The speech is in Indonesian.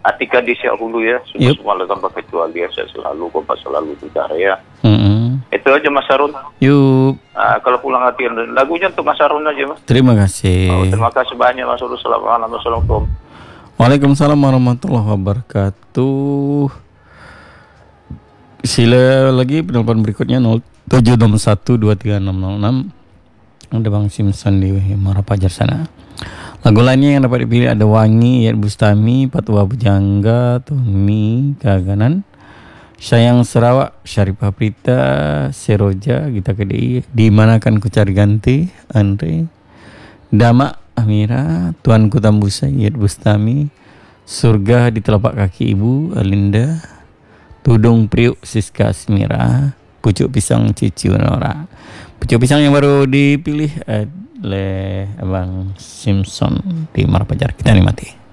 Atika di siak hulu ya, Yup. semua tanpa kecuali ya, saya selalu kompas selalu di ya. Mm-mm. Itu aja Mas Harun. Yuk, Kalau pulang hati lagunya untuk Mas Harun aja Mas. terima kasih. Terima kasih banyak Mas Harun. Assalamualaikum. Waalaikumsalam warahmatullahi wabarakatuh. Sila lagi penelpon berikutnya 0761236606. Ada Bang Simpson di Marapajar sana. Lagu lainnya yang dapat dipilih ada Wangi, Yat Bustami, Patwa Bujangga, Tumi, Kaganan, Sayang Sarawak, Syarifah Prita, Seroja, Gita KDI, Dimanakan Ku Cari Ganti, Andre, Dama, Amira, Tuanku Tambusai, Yat Bustami, Surga di Telapak Kaki Ibu, Alinda, Tudung Priuk, Siska Asmira, Pucuk Pisang, Cici Nora. Pucuk pisang yang baru dipilih oleh Abang Simpson di Marapajar. Kita nikmati.